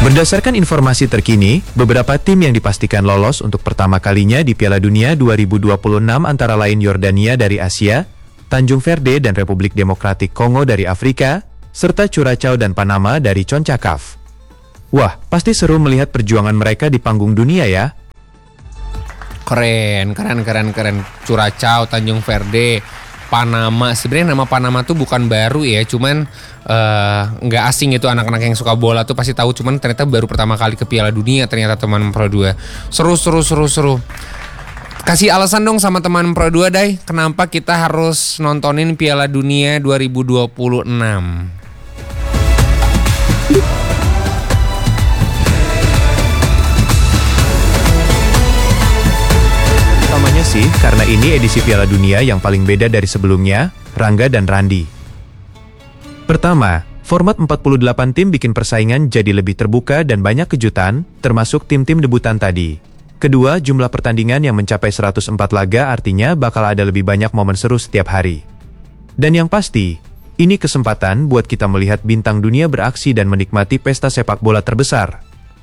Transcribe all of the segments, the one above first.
Berdasarkan informasi terkini, beberapa tim yang dipastikan lolos untuk pertama kalinya di Piala Dunia 2026 antara lain Yordania dari Asia, Tanjung Verde dan Republik Demokratik Kongo dari Afrika, serta Curaçao dan Panama dari CONCACAF. Wah, pasti seru melihat perjuangan mereka di panggung dunia ya. Keren. Curaçao, Tanjung Verde, Panama. Sebenarnya nama Panama tuh bukan baru ya, cuman nggak asing itu anak-anak yang suka bola tuh pasti tahu. Cuman ternyata baru pertama kali ke Piala Dunia ternyata teman Pro 2. Seru. Kasih alasan dong sama teman Pro 2, Dai, kenapa kita harus nontonin Piala Dunia 2026? Utamanya sih, karena ini edisi Piala Dunia yang paling beda dari sebelumnya, Rangga dan Randi. Pertama, format 48 tim bikin persaingan jadi lebih terbuka dan banyak kejutan, termasuk tim-tim debutan tadi. Kedua, jumlah pertandingan yang mencapai 104 laga artinya bakal ada lebih banyak momen seru setiap hari. Dan yang pasti, ini kesempatan buat kita melihat bintang dunia beraksi dan menikmati pesta sepak bola terbesar.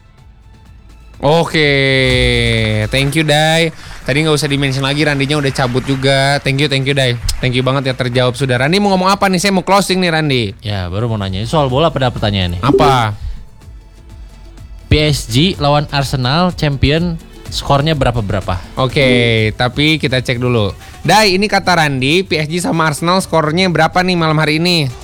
Oke, thank you, Dai. Tadi nggak usah di-mention lagi, Randinya udah cabut juga. Thank you, Dai. Thank you banget ya, terjawab sudah. Randi mau ngomong apa nih? Saya mau closing nih, Randi. Ya, baru mau nanya soal bola pada pertanyaan nih. Apa? PSG lawan Arsenal champion, skornya berapa? Oke, tapi kita cek dulu. Dai, ini kata Randi, PSG sama Arsenal skornya berapa nih malam hari ini?